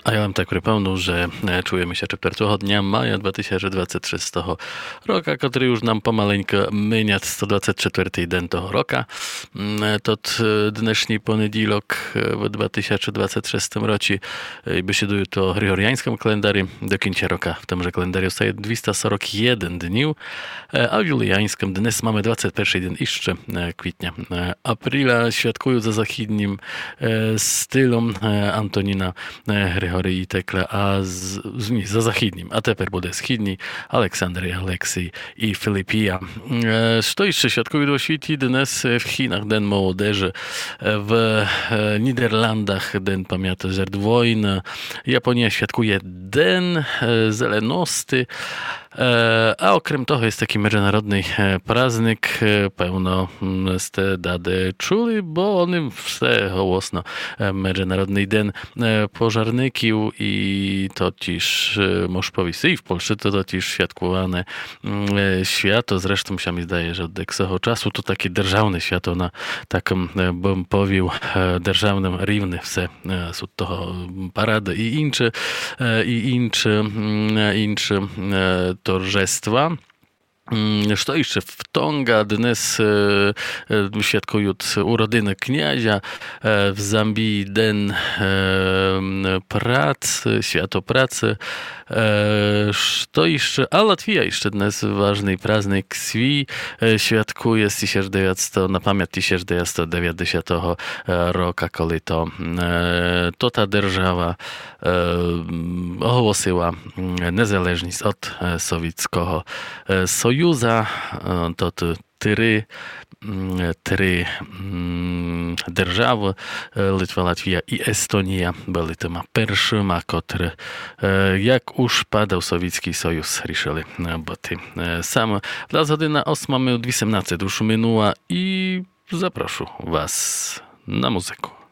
A ja вам так припевнив, że czujemy się 4 dnia maja 2026 roka, który już nam pomaleńko mienia 124 dzień tego roka. Tot dnešní ponedілок w 2026 roці besiaduję to gregoriańskim kalendarzu. Do końca roka w tymże kalendarzu staje 241 dni, a w juliańskim dnes mamy 21 dzień jeszcze kwietnia. Aprila świadkują za zachodnim stylem Antonina Григорій і Текля, за західнім. А тепер буде східній Олександрій, Олексій і Філіпія. Що ще святкують у світі? Днес в Chinach День молодежі, в Нідерландах День пам'яті жертв війни, Japonia świadkuje День зеленості, a okrem toho jest taki międzynarodny praznik, pełno z te dady czuli, bo on все голосно Międzynarodny Dzień Pożarników i to też, można powiedzieć, i w Polsce to też świadkowane święto. Zresztą się mi zdaje, że od tego czasu to takie державne święto na takim, bym powiedział, державnym rівні все są toho parady i incze торжества. Що ще в Тонга днес świadkują urodziny kniazia, w Zambii Dzień Pracy, Święto Pracy. Що jeszcze? A Latvia jeszcze dnes ważny praznik swój świadkuje z 1900, na pamięć 1990 roku, kiedy to ta держава ogłosiła niezależność od Sowieckiego Sojuza. To три держави Литва, Латвія і Естонія були тими першими, котрі, як уж падав Совєтський Союз, рішили бути саме. Dla godzina 8 18 już minęła i zaproszę was na muzykę.